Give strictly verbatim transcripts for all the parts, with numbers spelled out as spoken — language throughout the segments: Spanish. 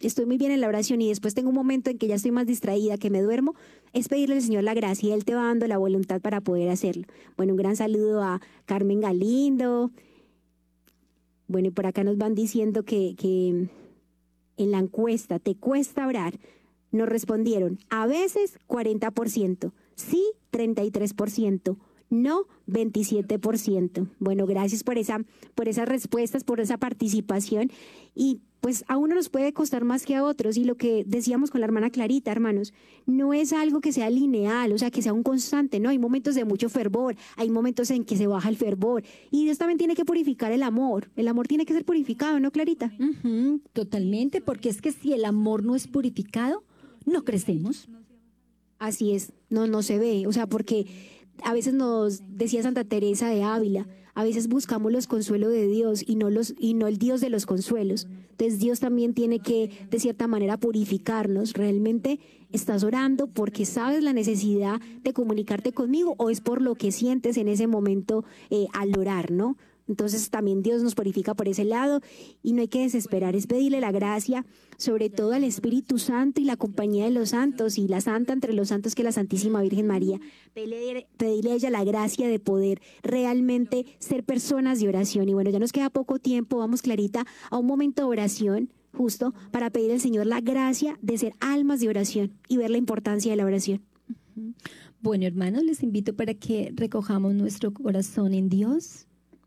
estoy muy bien en la oración y después tengo un momento en que ya estoy más distraída, que me duermo, es pedirle al Señor la gracia y Él te va dando la voluntad para poder hacerlo. Bueno, un gran saludo a Carmen Galindo. Bueno, y por acá nos van diciendo que, que en la encuesta, ¿te cuesta orar? Nos respondieron, a veces cuarenta por ciento, sí treinta y tres por ciento, no veintisiete por ciento. Bueno, gracias por esa, por esas respuestas, por esa participación. Y pues a uno nos puede costar más que a otros. Y lo que decíamos con la hermana Clarita, hermanos, no es algo que sea lineal, o sea, que sea un constante, ¿no? Hay momentos de mucho fervor, hay momentos en que se baja el fervor. Y Dios también tiene que purificar el amor. El amor tiene que ser purificado, ¿no, Clarita? Uh-huh, totalmente, porque es que si el amor no es purificado, no crecemos. Así es, no, no se ve, o sea, porque a veces nos decía Santa Teresa de Ávila, a veces buscamos los consuelos de Dios y no los y no el Dios de los consuelos. Entonces Dios también tiene que, de cierta manera, purificarnos. ¿Realmente estás orando porque sabes la necesidad de comunicarte conmigo o es por lo que sientes en ese momento eh, al orar, ¿no? Entonces también Dios nos purifica por ese lado y no hay que desesperar, es pedirle la gracia, sobre todo al Espíritu Santo y la compañía de los santos y la santa entre los santos que es la Santísima Virgen María. Pedirle, pedirle a ella la gracia de poder realmente ser personas de oración. Y bueno, ya nos queda poco tiempo, vamos Clarita a un momento de oración justo para pedir al Señor la gracia de ser almas de oración y ver la importancia de la oración. Bueno, hermanos, les invito para que recojamos nuestro corazón en Dios.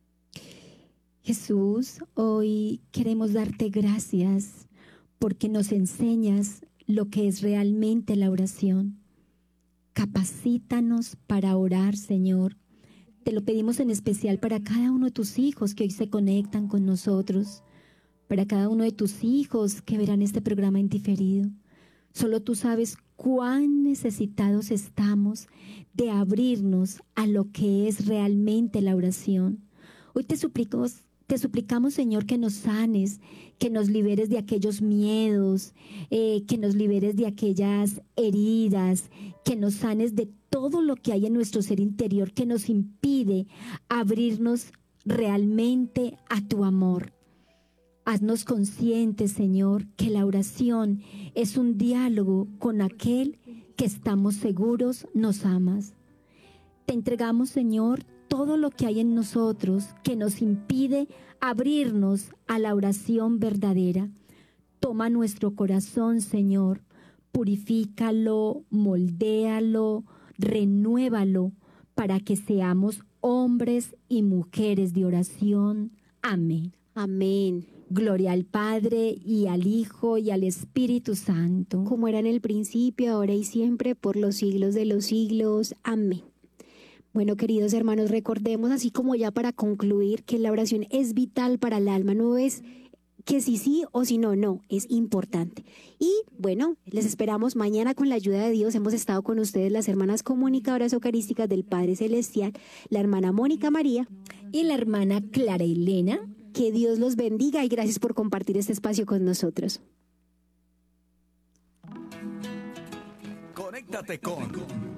Jesús, hoy queremos darte gracias porque nos enseñas lo que es realmente la oración. Capacítanos para orar, Señor. Te lo pedimos en especial para cada uno de tus hijos que hoy se conectan con nosotros, para cada uno de tus hijos que verán este programa en diferido. Solo tú sabes cuán necesitados estamos de abrirnos a lo que es realmente la oración. Hoy te suplico Te suplicamos, Señor, que nos sanes, que nos liberes de aquellos miedos, eh, que nos liberes de aquellas heridas, que nos sanes de todo lo que hay en nuestro ser interior que nos impide abrirnos realmente a tu amor. Haznos conscientes, Señor, que la oración es un diálogo con aquel que estamos seguros nos amas. Te entregamos, Señor, todo lo que hay en nosotros que nos impide abrirnos a la oración verdadera. Toma nuestro corazón, Señor, purifícalo, moldéalo, renuévalo, para que seamos hombres y mujeres de oración. Amén. Amén. Gloria al Padre, y al Hijo, y al Espíritu Santo. Como era en el principio, ahora y siempre, por los siglos de los siglos. Amén. Bueno, queridos hermanos, recordemos, así como ya para concluir, que la oración es vital para el alma, no es que si sí o si no, no, es importante. Y bueno, les esperamos mañana con la ayuda de Dios. Hemos estado con ustedes las hermanas comunicadoras eucarísticas del Padre Celestial, la hermana Mónica María y la hermana Clara Elena. Que Dios los bendiga y gracias por compartir este espacio con nosotros. Conéctate con